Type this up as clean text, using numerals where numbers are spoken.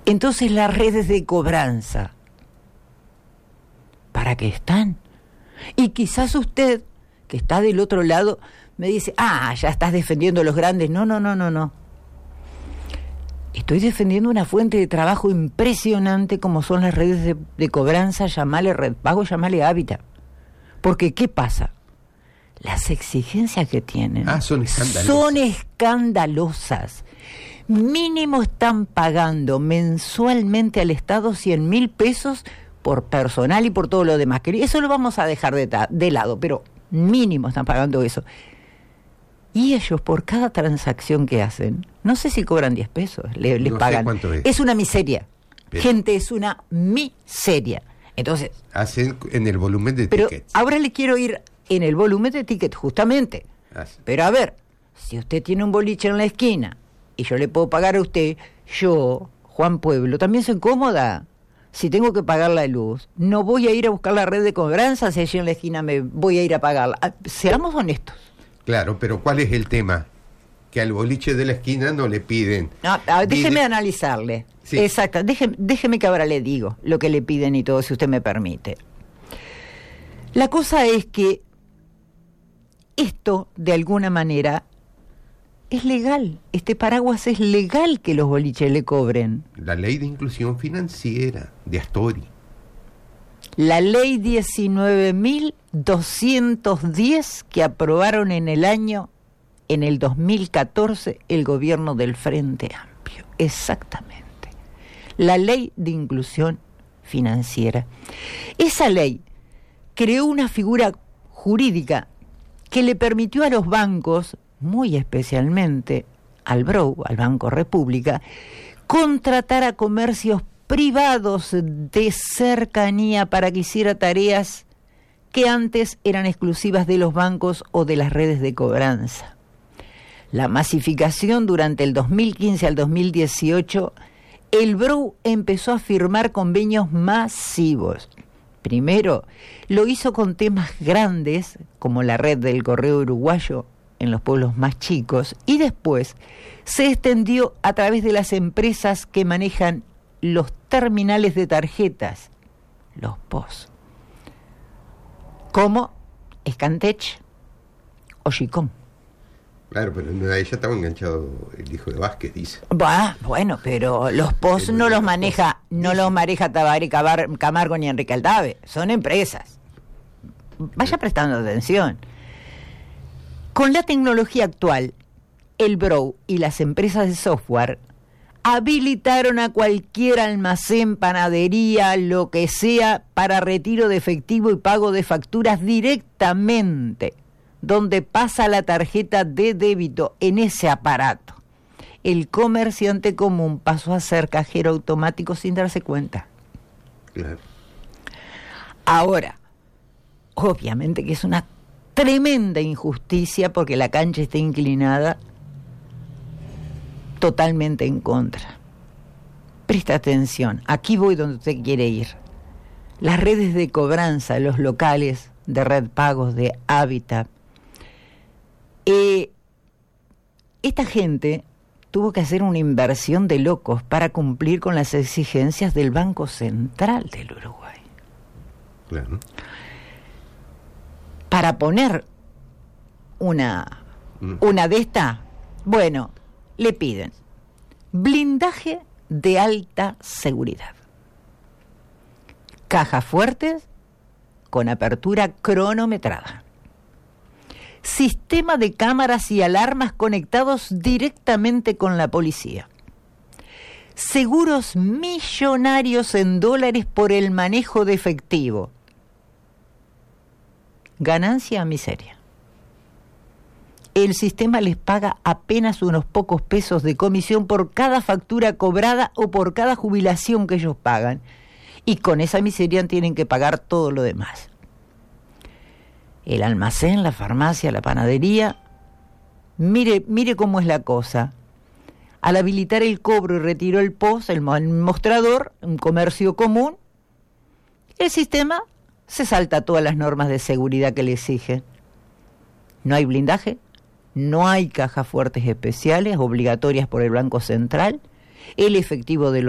Entonces las redes de cobranza, ¿para qué están? Y quizás usted, que está del otro lado, me dice, ya estás defendiendo a los grandes. No. Estoy defendiendo una fuente de trabajo impresionante como son las redes de cobranza, llamale Red Pago, llamale Hábitat. Porque, ¿qué pasa? Las exigencias que tienen son escandalosas. Mínimo están pagando mensualmente al Estado 100.000 pesos por personal y por todo lo demás. Eso lo vamos a dejar de lado, pero mínimo están pagando eso. Y ellos, por cada transacción que hacen, no sé si cobran 10 pesos, les pagan. ¿Cuánto es? Es una miseria. Pero, gente, es una miseria. Entonces, hacen en el volumen de tickets. Ahora le quiero ir en el volumen de tickets, justamente. Pero a ver, si usted tiene un boliche en la esquina y yo le puedo pagar a usted, yo, Juan Pueblo, también soy cómoda. Si tengo que pagar la luz, no voy a ir a buscar la red de cobranza si allí en la esquina me voy a ir a pagarla. Seamos honestos. Claro, pero ¿cuál es el tema? Que al boliche de la esquina no le piden. No, déjeme analizarle. Sí. Exacto, déjeme que ahora le digo lo que le piden y todo, si usted me permite. La cosa es que esto, de alguna manera, es legal. Este paraguas es legal que los boliches le cobren. La ley de inclusión financiera de Astori. La ley 19.210 que aprobaron en el 2014 el gobierno del Frente Amplio. Exactamente. La ley de inclusión financiera. Esa ley creó una figura jurídica que le permitió a los bancos, muy especialmente al BROU, al Banco República, contratar a comercios privados de cercanía para que hiciera tareas que antes eran exclusivas de los bancos o de las redes de cobranza. La masificación durante el 2015 al 2018, el BROU empezó a firmar convenios masivos. Primero, lo hizo con temas grandes, como la red del correo uruguayo en los pueblos más chicos, y después se extendió a través de las empresas que manejan los terminales de tarjetas, los POS, como Scantech o Chicom. Claro, pero ahí ya estaba enganchado el hijo de Vázquez, dice. Bueno, pero los POS no los maneja Tabaré Camargo ni Enrique Aldave, son empresas. Vaya prestando atención. Con la tecnología actual, el BROU y las empresas de software habilitaron a cualquier almacén, panadería, lo que sea, para retiro de efectivo y pago de facturas directamente, donde pasa la tarjeta de débito en ese aparato. El comerciante común pasó a ser cajero automático sin darse cuenta. Claro. Ahora, obviamente que es una tremenda injusticia porque la cancha está inclinada totalmente en contra. Presta atención, aquí voy donde usted quiere ir. Las redes de cobranza, los locales de Red Pagos, de Hábitat, esta gente tuvo que hacer una inversión de locos para cumplir con las exigencias del Banco Central del Uruguay. Claro. Para poner una de estas, bueno, le piden blindaje de alta seguridad, cajas fuertes con apertura cronometrada, sistema de cámaras y alarmas conectados directamente con la policía, seguros millonarios en dólares por el manejo de efectivo, ganancia a miseria. El sistema les paga apenas unos pocos pesos de comisión por cada factura cobrada o por cada jubilación que ellos pagan. Y con esa miseria tienen que pagar todo lo demás. El almacén, la farmacia, la panadería. Mire cómo es la cosa. Al habilitar el cobro y retiro el POS, el mostrador, un comercio común, el sistema se salta todas las normas de seguridad que le exigen. No hay blindaje, no hay cajas fuertes especiales obligatorias por el Banco Central, el efectivo de los